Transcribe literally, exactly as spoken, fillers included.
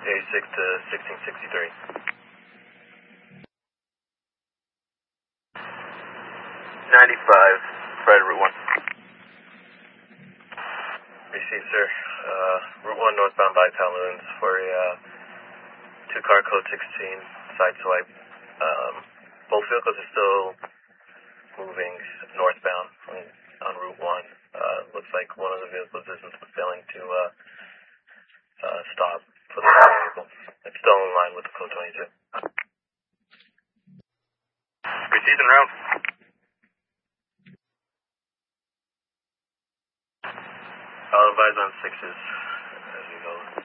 eighty-six to sixteen sixty-three. ninety-five, Fred, Route one. Received, sir. Uh, Route one northbound by Talmoons for a uh, two-car code sixteen side swipe. Um, both vehicles are still moving northbound on, on Route one. Uh, looks like one of the vehicles isn't failing to uh, uh, stop for the other vehicle. It's still in line with the code twenty-two. Received en route. I'll advise on sixes as we go.